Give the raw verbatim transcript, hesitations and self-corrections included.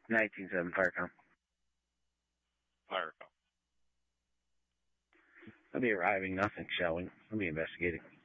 nineteen seven Firecom. Firecom. I'll be arriving, nothing showing. I'll be investigating.